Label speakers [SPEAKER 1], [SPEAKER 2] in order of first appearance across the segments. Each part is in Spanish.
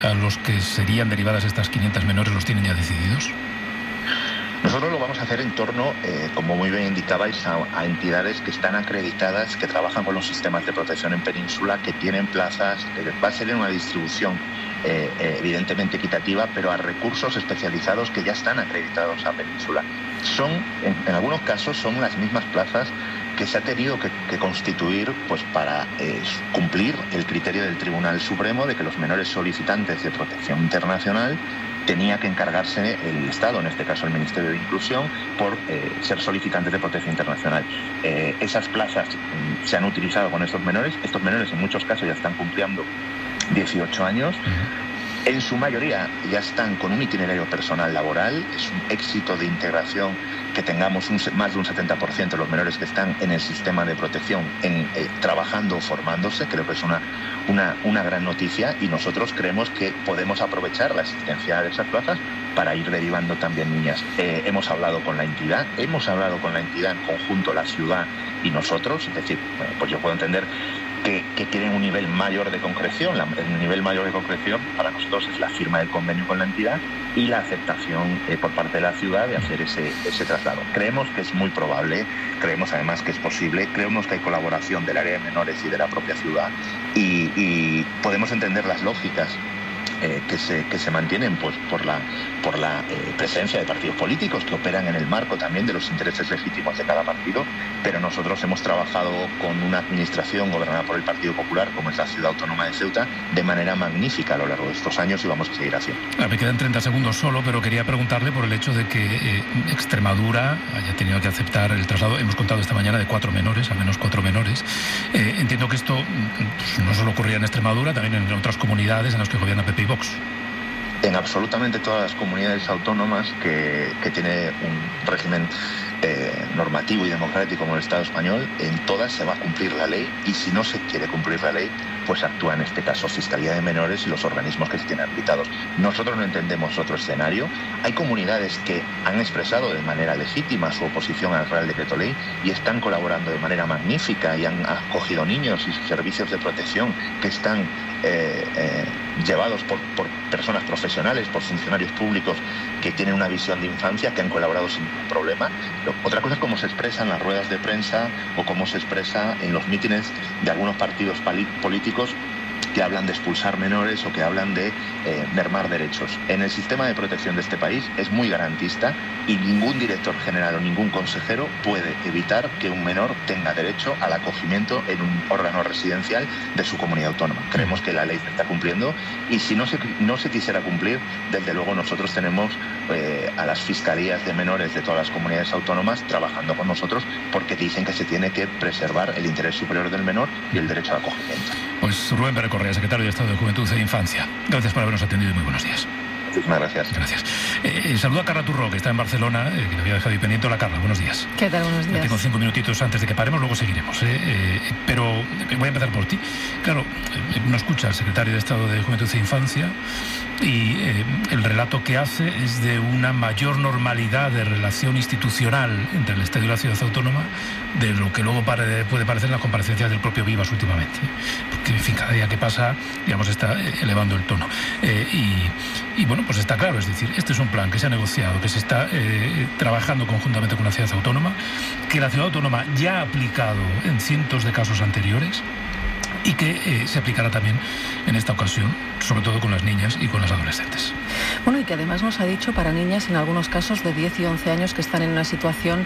[SPEAKER 1] a los que serían derivadas estas 500 menores los tienen ya decididos?
[SPEAKER 2] Nosotros lo vamos a hacer en torno, como muy bien indicabais, a entidades que están acreditadas, que trabajan con los sistemas de protección en Península, que tienen plazas. Va a ser en una distribución evidentemente equitativa, pero a recursos especializados que ya están acreditados a Península. En algunos casos son las mismas plazas que se ha tenido que constituir pues para cumplir el criterio del Tribunal Supremo de que los menores solicitantes de protección internacional tenía que encargarse el Estado, en este caso el Ministerio de Inclusión, por ser solicitantes de protección internacional. Esas plazas se han utilizado con estos menores. Estos menores en muchos casos ya están cumpliendo 18 años. En su mayoría ya están con un itinerario personal laboral. Es un éxito de integración que tengamos más de un 70% de los menores que están en el sistema de protección trabajando o formándose. Creo que es una gran noticia, y nosotros creemos que podemos aprovechar la existencia de esas plazas para ir derivando también niñas. Hemos hablado con la entidad en conjunto, la ciudad y nosotros. Es decir, pues yo puedo entender que quieren un nivel mayor de concreción. El nivel mayor de concreción para nosotros es la firma del convenio con la entidad y la aceptación por parte de la ciudad de hacer ese traslado. Creemos que es muy probable, creemos además que es posible, creemos que hay colaboración del área de menores y de la propia ciudad, y podemos entender las lógicas que se mantienen pues por la presencia de partidos políticos que operan en el marco también de los intereses legítimos de cada partido, pero nosotros hemos trabajado con una administración gobernada por el Partido Popular, como es la Ciudad Autónoma de Ceuta, de manera magnífica a lo largo de estos años, y vamos a seguir haciendo.
[SPEAKER 1] Me quedan 30 segundos solo, pero quería preguntarle por el hecho de que Extremadura haya tenido que aceptar el traslado. Hemos contado esta mañana de 4 menores, al menos 4 menores. Entiendo que esto pues, no solo ocurría en Extremadura, también en otras comunidades en las que gobierna PP y Vox.
[SPEAKER 2] En absolutamente todas las comunidades autónomas que tiene un régimen normativo y democrático como el Estado español, en todas se va a cumplir la ley, y si no se quiere cumplir la ley, pues actúa en este caso Fiscalía de Menores y los organismos que se tienen habilitados. Nosotros no entendemos otro escenario. Hay comunidades que han expresado de manera legítima su oposición al Real Decreto Ley y están colaborando de manera magnífica y han acogido niños y servicios de protección que están llevados por personas profesionales, por funcionarios públicos que tienen una visión de infancia, que han colaborado sin ningún problema. Otra cosa es cómo se expresa en las ruedas de prensa o cómo se expresa en los mítines de algunos partidos políticos que hablan de expulsar menores o que hablan de mermar derechos. En el sistema de protección de este país es muy garantista, y ningún director general o ningún consejero puede evitar que un menor tenga derecho al acogimiento en un órgano residencial de su comunidad autónoma. Creemos que la ley se está cumpliendo, y si no se quisiera cumplir, desde luego nosotros tenemos a las fiscalías de menores de todas las comunidades autónomas trabajando con nosotros, porque dicen que se tiene que preservar el interés superior del menor y el derecho al acogimiento.
[SPEAKER 1] Pues Rubén Pérez Correa, secretario de Estado de Juventud e Infancia. Gracias por habernos atendido y muy buenos días.
[SPEAKER 2] Muchísimas gracias.
[SPEAKER 1] Gracias. Saludo a Carla Turró, que está en Barcelona, que le había dejado ahí pendiente. Hola, Carla, buenos días.
[SPEAKER 3] ¿Qué tal? Buenos días.
[SPEAKER 1] Tengo 5 minutitos antes de que paremos, luego seguiremos. Pero voy a empezar por ti. Claro, uno escucha al secretario de Estado de Juventud e Infancia y el relato que hace es de una mayor normalidad de relación institucional entre el Estado y la ciudad autónoma de lo que luego puede parecer en las comparecencias del propio Vivas últimamente. Porque, en fin, cada día que pasa, digamos, está elevando el tono. Y bueno, pues está claro, es decir, este es un plan que se ha negociado, que se está trabajando conjuntamente con la ciudad autónoma, que la ciudad autónoma ya ha aplicado en cientos de casos anteriores, y que se aplicará también en esta ocasión, sobre todo con las niñas y con las adolescentes.
[SPEAKER 3] Bueno, y que además nos ha dicho para niñas en algunos casos de 10 y 11 años que están en una situación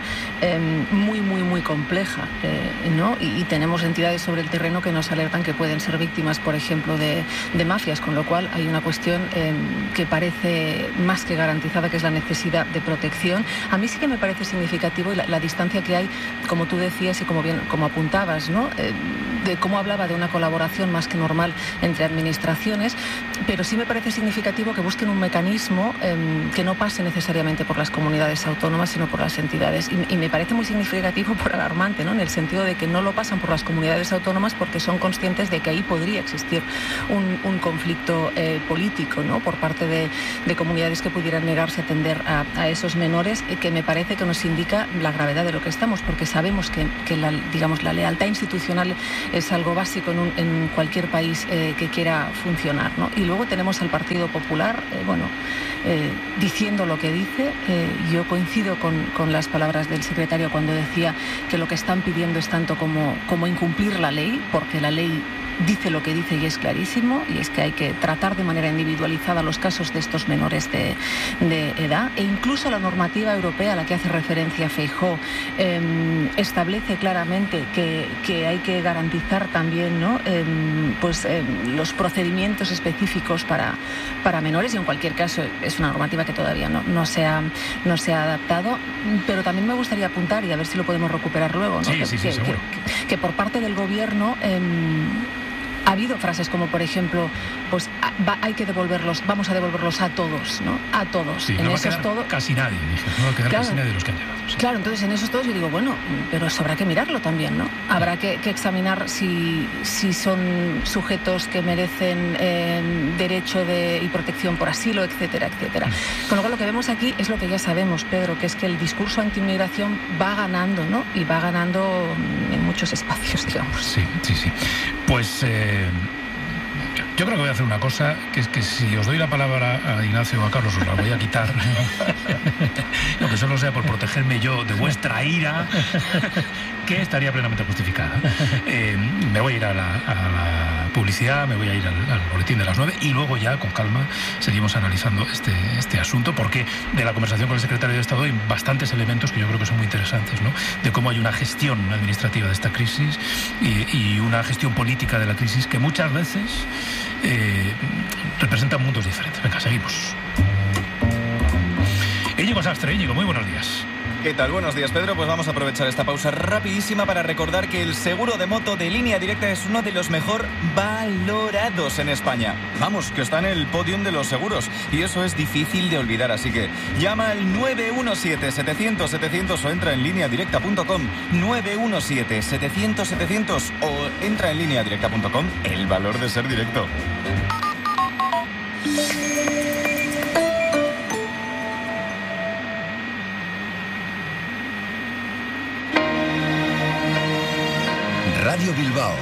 [SPEAKER 3] muy compleja, ¿no? Y tenemos entidades sobre el terreno que nos alertan que pueden ser víctimas, por ejemplo, de mafias, con lo cual hay una cuestión que parece más que garantizada, que es la necesidad de protección. A mí sí que me parece significativo la distancia que hay, como tú decías y como apuntabas, ¿no? De cómo hablaba de una colaboración más que normal entre administraciones, pero sí me parece significativo que busquen un mecanismo mecanismo que no pase necesariamente por las comunidades autónomas, sino por las entidades. Y me parece muy significativo, por alarmante, ¿no? En el sentido de que no lo pasan por las comunidades autónomas porque son conscientes de que ahí podría existir un conflicto político, ¿no? Por parte de comunidades que pudieran negarse a atender a esos menores, que me parece que nos indica la gravedad de lo que estamos, porque sabemos que la lealtad institucional es algo básico en cualquier país que quiera funcionar, ¿no? Y luego tenemos al Partido Popular, diciendo lo que dice. Yo coincido con las palabras del secretario cuando decía que lo que están pidiendo es tanto como incumplir la ley, porque la ley dice lo que dice y es clarísimo, y es que hay que tratar de manera individualizada los casos de estos menores de edad, e incluso la normativa europea a la que hace referencia Feijóo establece claramente que hay que garantizar también, ¿no? Los procedimientos específicos para menores, y en cualquier caso es una normativa que todavía no se ha adaptado, pero también me gustaría apuntar, y a ver si lo podemos recuperar luego, ¿no?
[SPEAKER 1] Sí, seguro.
[SPEAKER 3] Que por parte del gobierno ha habido frases como, por ejemplo, pues hay que devolverlos, vamos a devolverlos a todos, ¿no? A todos.
[SPEAKER 1] Sí,
[SPEAKER 3] en
[SPEAKER 1] no va
[SPEAKER 3] esos
[SPEAKER 1] a quedar casi nadie, dije, no va a quedar casi nadie de los que han llegado. Sí.
[SPEAKER 3] Claro, entonces en esos todos yo digo, bueno, pero eso habrá que mirarlo también, ¿no? Habrá que examinar si son sujetos que merecen derecho y protección por asilo, etcétera, etcétera. Con lo cual lo que vemos aquí es lo que ya sabemos, Pedro, que es que el discurso anti-inmigración va ganando, ¿no? Y va ganando en muchos espacios, digamos.
[SPEAKER 1] Sí. Pues yo creo que voy a hacer una cosa, que es que si os doy la palabra a Ignacio o a Carlos, os la voy a quitar, aunque solo sea por protegerme yo de vuestra ira, que estaría plenamente justificada. Me voy a ir a la publicidad, me voy a ir al boletín de las 9 y luego ya con calma seguimos analizando este asunto, porque de la conversación con el secretario de Estado hay bastantes elementos que yo creo que son muy interesantes, ¿no? De cómo hay una gestión administrativa de esta crisis y una gestión política de la crisis que muchas veces representan mundos diferentes. Venga, seguimos. Íñigo Sastre. Íñigo, muy buenos días.
[SPEAKER 4] ¿Qué tal? Buenos días, Pedro. Pues vamos a aprovechar esta pausa rapidísima para recordar que el seguro de moto de Línea Directa es uno de los mejor valorados en España. Vamos, que está en el podium de los seguros, y eso es difícil de olvidar, así que llama al 917-700-700 o entra en lineadirecta.com, 917-700-700 o entra en lineadirecta.com. El valor de ser directo.
[SPEAKER 5] Radio Bilbao.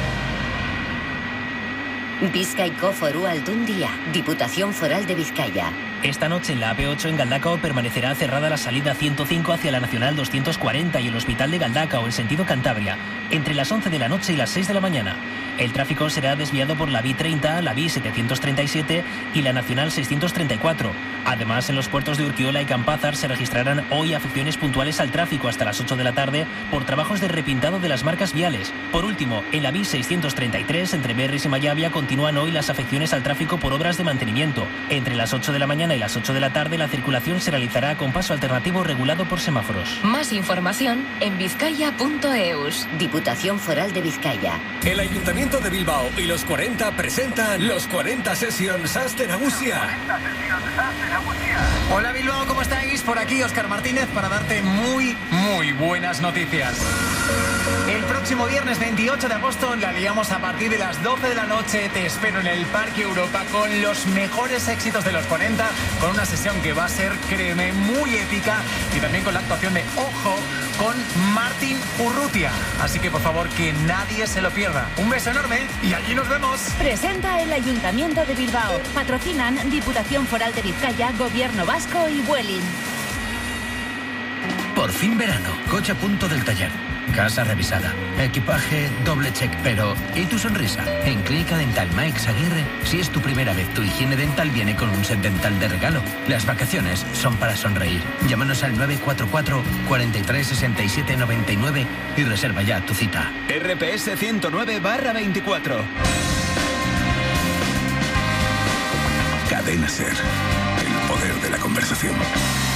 [SPEAKER 6] Bizkaiko Foru Aldundia, Diputación Foral de Vizcaya.
[SPEAKER 7] Esta noche en la AP8 en Galdakao permanecerá cerrada la salida 105 hacia la Nacional 240 y el Hospital de Galdakao en sentido Cantabria, entre las 11 de la noche y las 6 de la mañana. El tráfico será desviado por la B30, la B737 y la Nacional 634. Además, en los puertos de Urquiola y Campázar se registrarán hoy afecciones puntuales al tráfico hasta las 8 de la tarde por trabajos de repintado de las marcas viales. Por último, en la B633 entre Berris y Mayavia continúan hoy las afecciones al tráfico por obras de mantenimiento. Entre las 8 de la mañana y las 8 de la tarde la circulación se realizará con paso alternativo regulado por semáforos.
[SPEAKER 6] Más información en vizcaya.eus. Diputación Foral de Vizcaya.
[SPEAKER 5] El Ayuntamiento de Bilbao y los 40 presentan los 40 Sessions Aste Nagusia.
[SPEAKER 8] Hola Bilbao, ¿cómo estáis? Por aquí Óscar Martínez para darte muy buenas noticias. El próximo viernes 28 de agosto la liamos a partir de las 12 de la noche. Te espero en el Parque Europa con los mejores éxitos de los 40, con una sesión que va a ser, créeme, muy épica, y también con la actuación de Ojo con Martín Urrutia. Así que por favor que nadie se lo pierda. Un beso enorme y allí nos vemos.
[SPEAKER 9] Presenta el Ayuntamiento de Bilbao. Patrocinan Diputación Foral de Vizcaya, Gobierno Vasco y Vueling.
[SPEAKER 10] Por fin verano, coche a punto del taller. Casa revisada, equipaje doble check, pero ¿y tu sonrisa? En Clínica Dental Maix Aguirre, si es tu primera vez, tu higiene dental viene con un set dental de regalo. Las vacaciones son para sonreír. Llámanos al 944 43 67 99 y reserva ya tu cita.
[SPEAKER 4] RPS 109/24.
[SPEAKER 5] Cadena Ser.